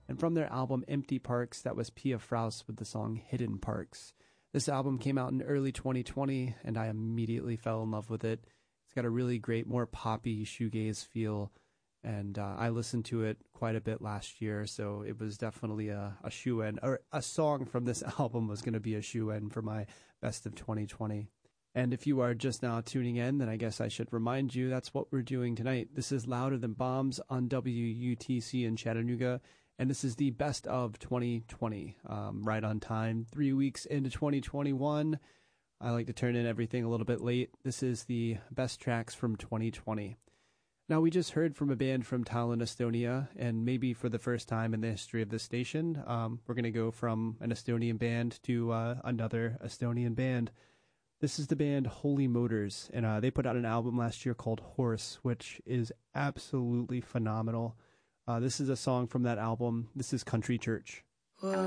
And from their album Empty Parks, that was Pia Fraus with the song Hidden Parks. This album came out in early 2020, and I immediately fell in love with it. It's got a really great, more poppy shoegaze feel, and I listened to it quite a bit last year, so it was definitely a shoe-in, or a song from this album was going to be a shoe-in for my best of 2020. And if you are just now tuning in, then I guess I should remind you that's what we're doing tonight. This is Louder Than Bombs on WUTC in Chattanooga, and this is the best of 2020, right on time, 3 weeks into 2021. I like to turn in everything a little bit late. This is the best tracks from 2020. Now, we just heard from a band from Tallinn, Estonia, and maybe for the first time in the history of the station, we're going to go from an Estonian band to another Estonian band. This is the band Holy Motors, and they put out an album last year called Horse, which is absolutely phenomenal. This is a song from that album. This is Country Church.